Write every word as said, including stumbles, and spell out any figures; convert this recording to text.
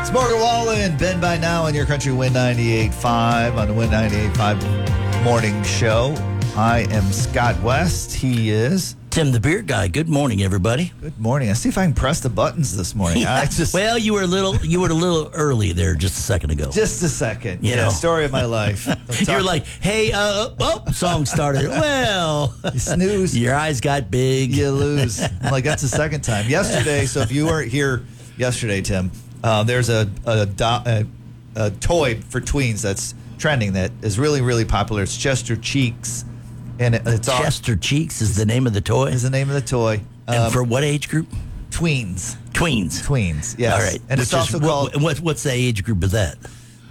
It's Morgan Wallen, Ben by now on your country Win ninety-eight point five on the Win ninety-eight point five morning show. I am Scott West. He is Tim the Beer Guy. Good morning, everybody. Good morning. Let's see if I can press the buttons this morning. I just well, you were a little you were a little early there just a second ago. Just a second. You yeah, know. Story of my life. You're like, hey, uh, oh, song started. Well, you snooze. Your eyes got big. You lose. I'm like, that's the second time. Yesterday, so if you weren't here yesterday, Tim, uh, there's a a, do, a a toy for tweens that's trending that is really, really popular. It's Chester Cheeks. And it, it's Chester all, Cheeks is the name of the toy? Is the name of the toy. And um, for what age group? Tweens. Tweens. Tweens, yes. All right. And Which it's also is, called... What, what's the age group of that?